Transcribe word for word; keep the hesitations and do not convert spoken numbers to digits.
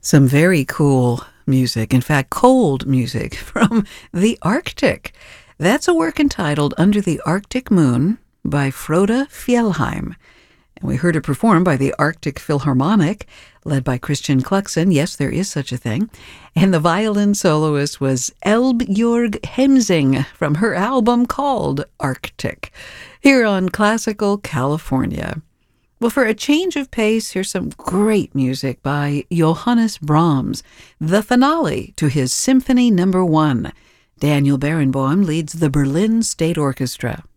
Some very cool music, in fact, cold music from the Arctic. That's a work entitled Under the Arctic Moon by Frode Fjellheim. And we heard it performed by the Arctic Philharmonic, led by Christian Kluxen. Yes, there is such a thing. And the violin soloist was Elbjorg Hemsing from her album called Arctic, here on Classical California. Well, for a change of pace, here's some great music by Johannes Brahms, the finale to his Symphony Number One. Daniel Barenboim leads the Berlin State Orchestra.